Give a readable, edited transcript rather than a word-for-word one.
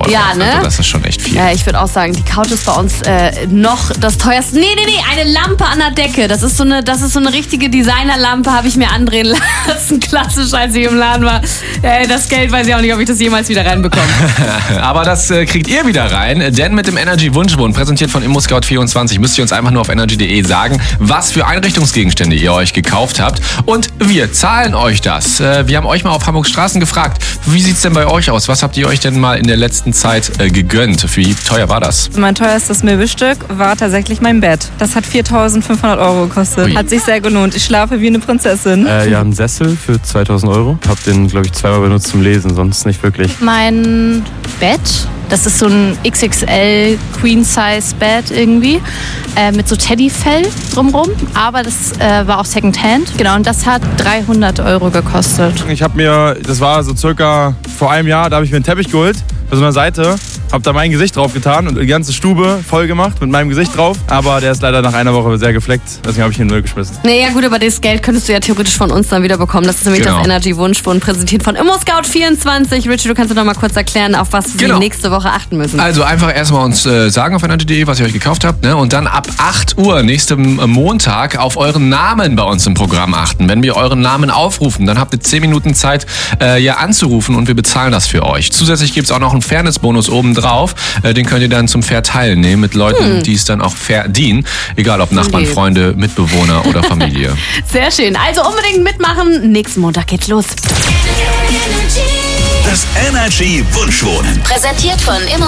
Ja, ne? Also das ist schon echt viel. Ja, ich würde auch sagen, die Couch ist bei uns noch das teuerste. Nee, eine Lampe an der Decke. Das ist so eine richtige Designerlampe, habe ich mir andrehen lassen. Klassisch, als ich im Laden war. Das Geld weiß ich auch nicht, ob ich das jemals wieder reinbekomme. Aber das kriegt ihr wieder rein, denn mit dem Energy Wunschwohn, präsentiert von ImmoScout24, müsst ihr uns einfach nur auf energy.de sagen, was für Einrichtungsgegenstände ihr euch gekauft habt. Und wir zahlen euch das. Wir haben euch mal auf Hamburgs Straßen gefragt, wie sieht's denn bei euch aus? Was habt ihr euch denn mal in der letzten Zeit gegönnt? Wie teuer war das? Mein teuerstes Möbelstück war tatsächlich mein Bett. Das hat 4.500 € gekostet. Ui. Hat sich sehr gelohnt. Ich schlafe wie eine Prinzessin. Ja, ein Sessel für 2.000 €. Hab den, glaube ich, zweimal benutzt zum Lesen, sonst nicht wirklich. Mein Bett, das ist so ein XXL Queen-Size-Bett irgendwie, mit so Teddyfell drumrum, aber das war auch Secondhand. Genau, und das hat 300 € gekostet. Ich habe mir, das war so circa vor einem Jahr, da habe ich mir einen Teppich geholt, bei so einer Seite, habe da mein Gesicht drauf getan und die ganze Stube voll gemacht mit meinem Gesicht drauf. Aber der ist leider nach einer Woche sehr gefleckt, deswegen habe ich ihn in den Müll geschmissen. Nee, ja gut, aber das Geld könntest du ja theoretisch von uns dann wieder bekommen. Das ist nämlich das Energy Wunschwohn, präsentiert von ImmoScout24. Richie, du kannst noch mal kurz erklären, auf was Sie nächste Woche achten müssen. Also einfach erstmal uns sagen auf energy.de, was ihr euch gekauft habt, ne? Und dann ab 8 Uhr nächsten Montag auf euren Namen bei uns im Programm achten. Wenn wir euren Namen aufrufen, dann habt ihr 10 Minuten Zeit, anzurufen und wir bezahlen das für euch. Zusätzlich gibt es auch noch einen Fairness-Bonus obendrauf. Den könnt ihr dann zum Fair teilen mit Leuten, die es dann auch verdienen. Egal ob Nachbarn, Freunde, Mitbewohner oder Familie. Sehr schön. Also unbedingt mitmachen. Nächsten Montag geht's los. Das Energy Wunschwohn. Präsentiert von